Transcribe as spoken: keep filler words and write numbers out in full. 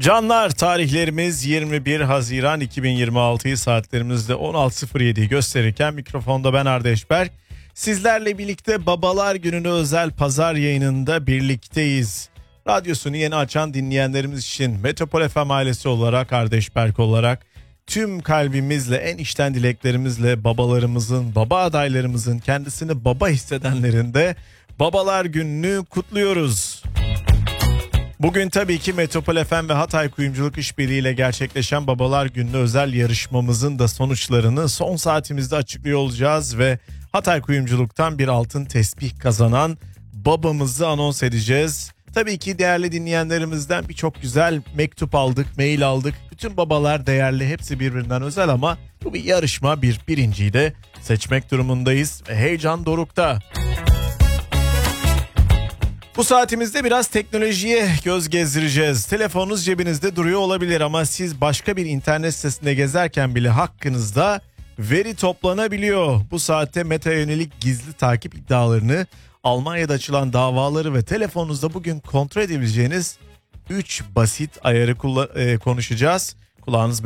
Canlar, tarihlerimiz yirmi bir Haziran iki bin yirmi altıyı saatlerimizde on altı sıfır yediyi gösterirken mikrofonda ben Ardeş Berk. Sizlerle birlikte Babalar Günü'ne özel pazar yayınında birlikteyiz. Radyosunu yeni açan dinleyenlerimiz için Metropol F M ailesi olarak, Ardeş Berk olarak tüm kalbimizle, en içten dileklerimizle babalarımızın, baba adaylarımızın, kendisini baba hissedenlerin de Babalar Günü'nü kutluyoruz. Bugün tabii ki Metropol F M ve Hatay Kuyumculuk İşbirliği ile gerçekleşen Babalar Günü'ne özel yarışmamızın da sonuçlarını son saatimizde açıklıyor olacağız ve Hatay Kuyumculuk'tan bir altın tesbih kazanan babamızı anons edeceğiz. Tabii ki değerli dinleyenlerimizden birçok güzel mektup aldık, mail aldık. Bütün babalar değerli, hepsi birbirinden özel ama bu bir yarışma, bir birinciyi de seçmek durumundayız ve heyecan dorukta. Bu saatimizde biraz teknolojiye göz gezdireceğiz. Telefonunuz cebinizde duruyor olabilir ama siz başka bir internet sitesinde gezerken bile hakkınızda veri toplanabiliyor. Bu saatte Meta'ya yönelik gizli takip iddialarını, Almanya'da açılan davaları ve telefonunuzda bugün kontrol edebileceğiniz üç basit ayarı konuşacağız. Kulağınız